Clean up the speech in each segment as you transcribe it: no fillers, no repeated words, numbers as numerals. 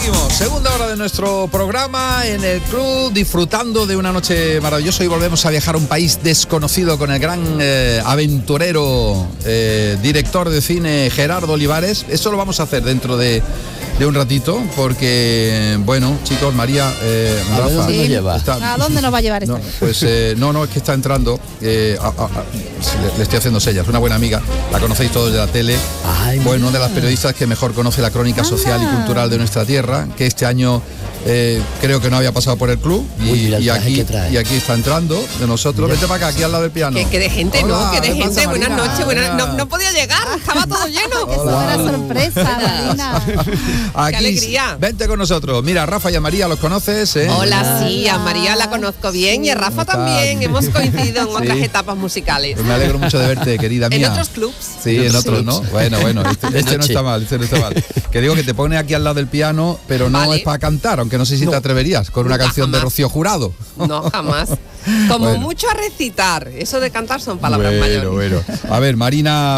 Seguimos, segunda hora de nuestro programa en el club, disfrutando de una noche maravillosa y volvemos a viajar a un país desconocido con el gran aventurero, director de cine Gerardo Olivares. Eso lo vamos a hacer dentro de un ratito, porque, bueno, chicos, María, Rafa, ¿a dónde nos lleva? ¿A dónde nos va a llevar esta? No, pues no, es que está entrando, le estoy haciendo señas, una buena amiga, la conocéis todos de la tele. Ay, bueno, una de las periodistas que mejor conoce la crónica social y cultural de nuestra tierra, que este año creo que no había pasado por el club y aquí está entrando de nosotros. Vete para acá, aquí al lado del piano. Que de gente, hola, ¿no? Que de gente, buenas noches, no podía llegar, estaba todo lleno. Qué buena sorpresa, Marina. Aquí, qué alegría. Vente con nosotros. Mira, Rafa y a María los conoces, ¿eh? Hola, sí, a María la conozco bien y a Rafa también. Hemos coincidido en otras etapas musicales. Pues me alegro mucho de verte, querida mía. En otros clubs. Sí, en otros, ¿no? Bueno, este no está mal, Que digo que te pone aquí al lado del piano, pero no Vale. es para cantar, aunque no sé si te atreverías con una Nunca, canción de jamás. Rocío Jurado. No, jamás. Como Bueno. mucho a recitar. Eso de cantar son palabras mayores. Bueno. A ver, Marina,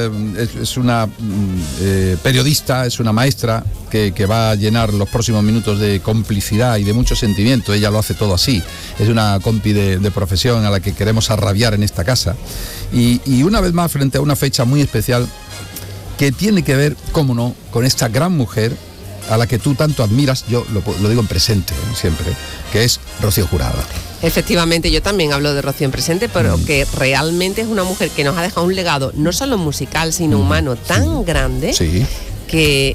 es una periodista, es una maestra que va a llenar los próximos minutos de complicidad y de mucho sentimiento. Ella lo hace todo así. Es una compi de profesión a la que queremos arrabiar en esta casa. Y una vez más, frente a una fecha muy especial que tiene que ver, cómo no, con esta gran mujer a la que tú tanto admiras, yo lo digo en presente, siempre, que es Rocío Jurado. Efectivamente, yo también hablo de Rocío en presente, pero que realmente es una mujer que nos ha dejado un legado no solo musical, sino humano tan grande que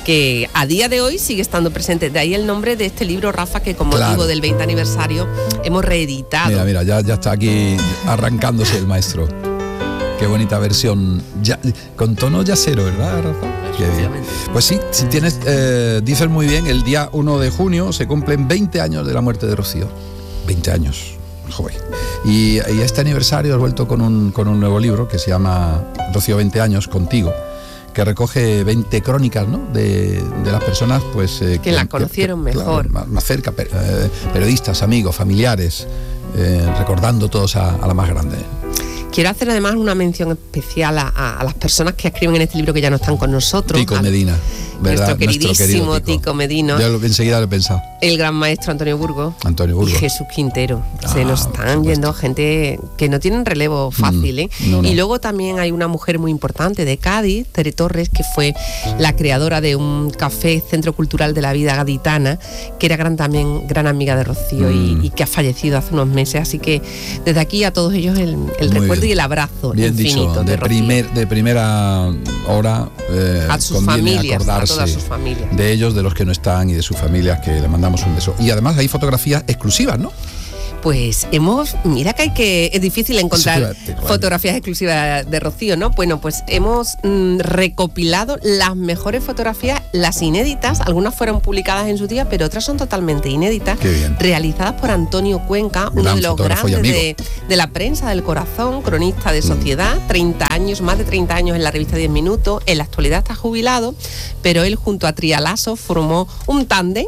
a día de hoy sigue estando presente. De ahí el nombre de este libro, Rafa, que con motivo del 20 aniversario hemos reeditado. Mira, ya está aquí arrancándose el maestro. Qué bonita versión, con tono yacero, ¿verdad, Rafa? Qué bien. Pues sí, si tienes, dices muy bien, el día 1 de junio se cumplen 20 años de la muerte de Rocío. 20 años, joven. Y este aniversario has vuelto con un nuevo libro que se llama Rocío 20 años contigo, que recoge 20 crónicas, ¿no? de las personas pues que la conocieron mejor. Claro, más cerca, periodistas, amigos, familiares, recordando todos a la más grande. Quiero hacer además una mención especial a las personas que escriben en este libro que ya no están con nosotros. Tico Medina, ¿verdad? Nuestro queridísimo querido Tico Medina. Yo enseguida lo he pensado. El gran maestro Antonio Burgos. Y Jesús Quintero. Se nos están yendo gente que no tienen relevo fácil, ¿eh? No. Y luego también hay una mujer muy importante de Cádiz, Tere Torres, que fue la creadora de un café, Centro Cultural de la Vida Gaditana, que era también gran amiga de Rocío y que ha fallecido hace unos meses. Así que desde aquí a todos ellos el recuerdo y el abrazo bien infinito dicho, de primera hora, a sus conviene familias, acordarse a todas sus familias. de ellos, de los que no están y de sus familias, que le mandamos un beso. Y además hay fotografías exclusivas, ¿no? Pues mira que es difícil encontrar fotografías exclusivas de Rocío, ¿no? Bueno, pues hemos recopilado las mejores fotografías, las inéditas, algunas fueron publicadas en su día, pero otras son totalmente inéditas, realizadas por Antonio Cuenca, uno de los grandes de la prensa del corazón, cronista de sociedad, 30 años, más de 30 años en la revista 10 Minutos, en la actualidad está jubilado, pero él junto a Trialaso formó un tándem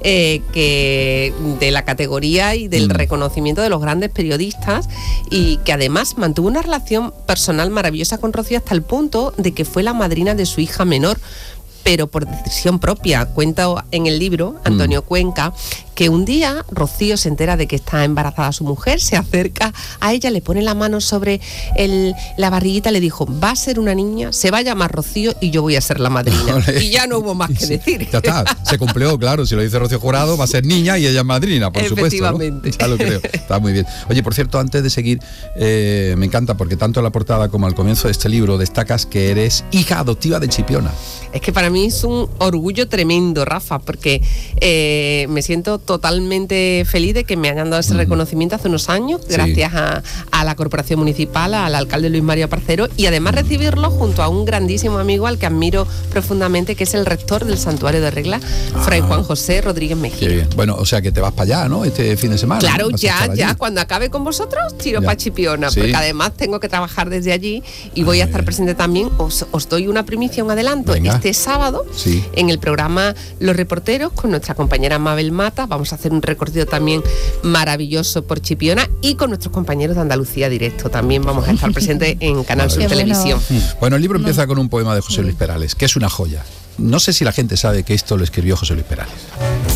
que de la categoría y del reconocimiento de los grandes periodistas, y que además mantuvo una relación personal maravillosa con Rocío hasta el punto de que fue la madrina de su hija menor, pero por decisión propia. Cuenta en el libro Antonio Cuenca que un día Rocío se entera de que está embarazada su mujer, se acerca a ella, le pone la mano sobre la barriguita, le dijo: va a ser una niña, se va a llamar Rocío y yo voy a ser la madrina. Y ya no hubo más que decir. Ya está, se cumplió, claro, si lo dice Rocío Jurado, va a ser niña y ella es madrina, por supuesto, ¿no? Ya lo creo, está muy bien. Oye, por cierto, antes de seguir, me encanta porque tanto en la portada como al comienzo de este libro destacas que eres hija adoptiva de Chipiona. Es que para mí es un orgullo tremendo, Rafa, porque me siento totalmente feliz de que me hayan dado ese reconocimiento hace unos años, gracias a la Corporación Municipal, al alcalde Luis María Parcero, y además recibirlo junto a un grandísimo amigo al que admiro profundamente, que es el rector del Santuario de Regla, Fray Juan José Rodríguez Mejía. Qué bien. Bueno, o sea que te vas para allá, ¿no? Este fin de semana. Claro, ya, cuando acabe con vosotros, tiro para Chipiona, porque además tengo que trabajar desde allí y voy a estar presente también. Os doy una primicia, un adelanto. Venga. Este sábado, en el programa Los Reporteros, con nuestra compañera Mabel Mata, vamos a hacer un recorrido también maravilloso por Chipiona, y con nuestros compañeros de Andalucía Directo también vamos a estar presentes en Canal Sur Televisión. Bueno, el libro empieza con un poema de José Luis Perales, que es una joya. no sé si la gente sabe que esto lo escribió José Luis Perales.